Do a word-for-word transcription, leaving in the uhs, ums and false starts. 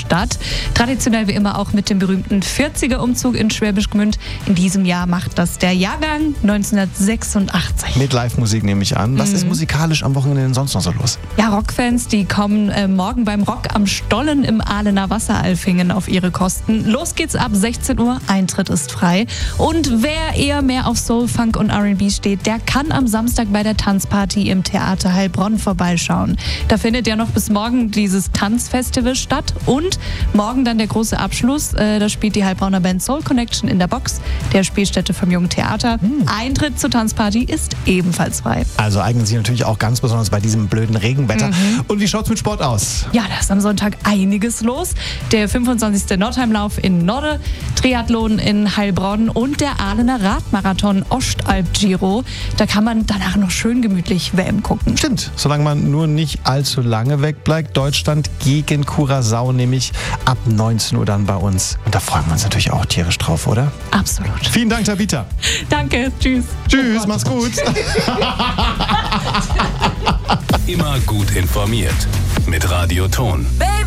statt. Traditionell wie immer auch mit dem berühmten vierziger-Umzug in Schwäbisch Gmünd. In diesem Jahr macht das der Jahrgang neunzehnhundertsechsundachtzig. Mit Live-Musik nehme ich an. Was Mhm. ist musikalisch am Wochenende denn sonst noch so los? Ja, Rockfans, die kommen äh, morgen beim Rock am Stollen im Ahlener Wasseralfingen auf ihre Kosten. Los geht's ab sechzehn Uhr, Eintritt ist frei. Und wer eher mehr auf Soul, Funk und R and B steht, der kann am Samstag bei der Tanzparty im Theater Heilbronn vorbeischauen. Da findet ja noch bis morgen dieses Tanzfestival statt und morgen dann der große Abschluss. Äh, da spielt die Heilbronner Band Soul Connection in der Box der Spielstätte vom Jungen Theater. Hm. Eintritt zur Tanzparty ist ebenfalls frei. Also eignen sich natürlich auch ganz besonders bei diesem blöden Regenwetter. Mhm. Und wie schaut's mit Sport aus? Ja, da ist am Sonntag einiges los. Der fünfundzwanzigste Nordheimlauf in Norde, Triathlon in Heilbronn und der Ahlener Radmarathon Ostalb-Giro. Da kann man danach noch schön gemütlich W M gucken. Stimmt, solange man nur nicht allzu lange wegbleibt. Deutschland gegen Curaçao, nämlich ab neunzehn Uhr dann bei uns. Und da freuen wir uns natürlich auch tierisch drauf, oder? Absolut. Vielen Dank, Tabitha. Danke, tschüss. Tschüss, oh mach's gut. Immer gut informiert mit Radio Ton.